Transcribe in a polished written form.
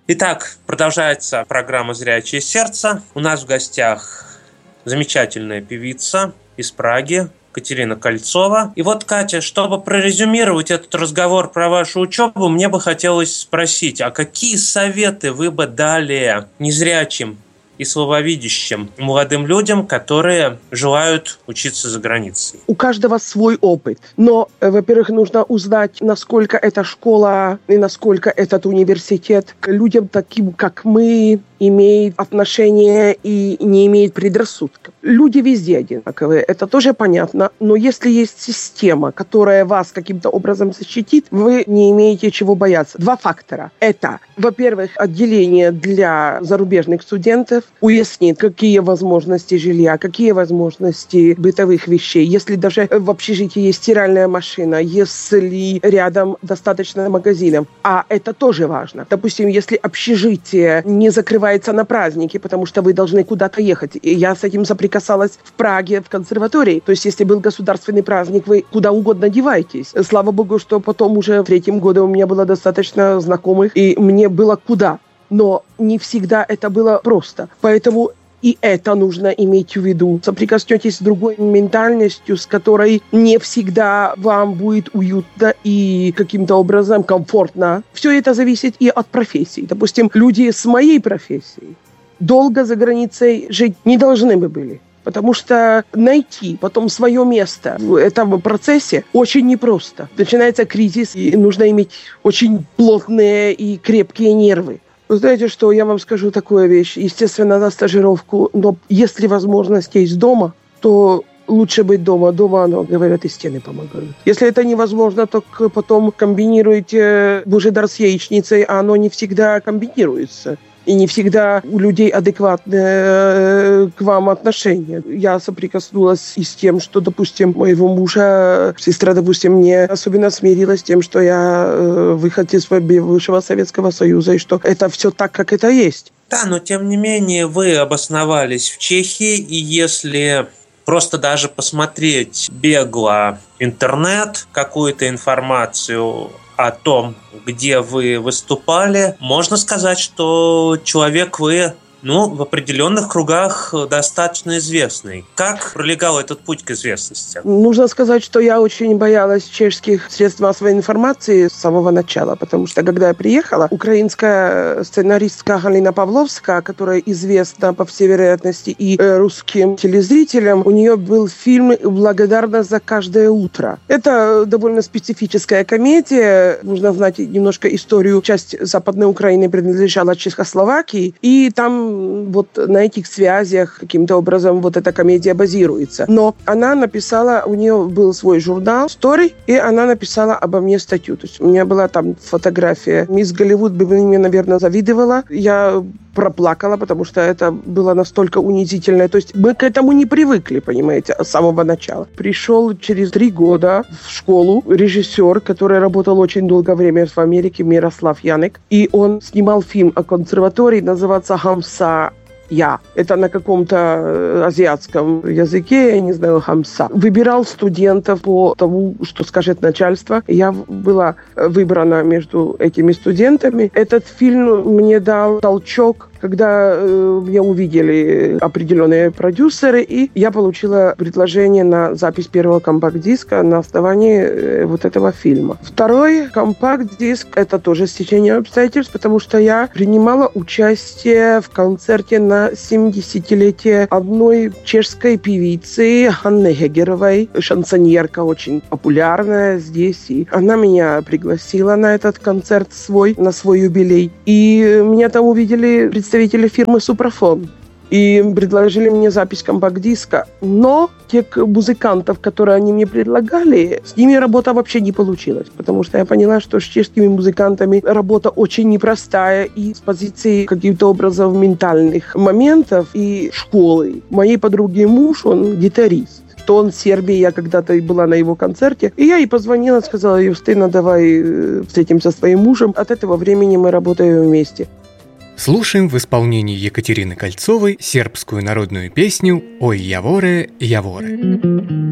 Итак, продолжается программа «Зрячее сердце». У нас в гостях замечательная певица из Праги Катерина Кольцова. И вот, Катя, чтобы прорезюмировать этот разговор про вашу учебу, мне бы хотелось спросить, а какие советы вы бы дали незрячим и слабовидящим молодым людям, которые желают учиться за границей? У каждого свой опыт. Но, во-первых, нужно узнать, насколько эта школа и насколько этот университет к людям таким, как мы, имеет отношение и не имеет предрассудков. Люди везде одинаковые, это тоже понятно, но если есть система, которая вас каким-то образом защитит, вы не имеете чего бояться. Два фактора. Это, во-первых, отделение для зарубежных студентов уяснит, какие возможности жилья, какие возможности бытовых вещей. Если даже в общежитии есть стиральная машина, если рядом достаточно магазинов, а это тоже важно. Допустим, если общежитие не закрывается на праздники, потому что вы должны куда-то ехать. И я с этим соприкасалась в Праге, в консерватории. То есть, если был государственный праздник, вы куда угодно деваетесь. Слава богу, что потом уже в третьем году у меня было достаточно знакомых, и мне было куда. Но не всегда это было просто. Поэтому и это нужно иметь в виду. Соприкоснетесь с другой ментальностью, с которой не всегда вам будет уютно и каким-то образом комфортно. Все это зависит и от профессии. Допустим, люди с моей профессией долго за границей жить не должны бы были. Потому что найти потом свое место в этом процессе очень непросто. Начинается кризис, и нужно иметь очень плотные и крепкие нервы. Вы знаете, что я вам скажу такую вещь? Естественно, на стажировку, но если возможность есть дома, то лучше быть дома. Дома, говорят, и стены помогают. Если это невозможно, то потом комбинируйте божий дар с яичницей, а оно не всегда комбинируется. И не всегда у людей адекватное к вам отношение. Я соприкоснулась и с тем, что, допустим, моего мужа, сестра, допустим, не особенно смирилась с тем, что я выход из бывшего Советского Союза, и что это все так, как это есть. Да, но тем не менее вы обосновались в Чехии, и если просто даже посмотреть бегло интернет, какую-то информацию о том, где вы выступали, можно сказать, что человек вы, в определенных кругах достаточно известный. Как пролегал этот путь к известности? Нужно сказать, что я очень боялась чешских средств массовой информации с самого начала, потому что, когда я приехала, украинская сценаристка Галина Павловская, которая известна, по всей вероятности, и русским телезрителям, у нее был фильм «Благодарность за каждое утро». Это довольно специфическая комедия. Нужно знать немножко историю. Часть Западной Украины принадлежала Чехословакии, и там вот на этих связях каким-то образом вот эта комедия базируется. Но она написала, у нее был свой журнал «Story», и она написала обо мне статью. То есть у меня была там фотография. Мисс Голливуд бы мне, наверное, завидовала. Я проплакала, потому что это было настолько унизительно. То есть мы к этому не привыкли, понимаете, с самого начала. Пришел через 3 года в школу режиссер, который работал очень долгое время в Америке, Мирослав Янек, и он снимал фильм о консерватории, называется «Хамса». Это на каком-то азиатском языке, я не знаю, хамса. Выбирал студентов по тому, что скажет начальство. Я была выбрана между этими студентами. Этот фильм мне дал толчок, когда меня увидели определенные продюсеры, и я получила предложение на запись первого компакт-диска на основании вот этого фильма. Второй компакт-диск — это тоже стечение обстоятельств, потому что я принимала участие в концерте на 70-летие одной чешской певицы Анны Хегеровой, шансоньерка очень популярная здесь, и она меня пригласила на этот концерт на свой юбилей. И меня там увидели представители фирмы «Супрофон» и предложили мне запись компакт-диска. Но тех музыкантов, которые они мне предлагали, с ними работа вообще не получилась, потому что я поняла, что с чешскими музыкантами работа очень непростая, и с позиции каких-то образов ментальных моментов и школы. Моей подруги муж, он гитарист. Что он в Сербии, я когда-то была на его концерте, и я ей позвонила, сказала: «Юстина, давай встретимся с твоим мужем». От этого времени мы работаем вместе. Слушаем в исполнении Екатерины Кольцовой сербскую народную песню «Ой, Яворе, Яворе».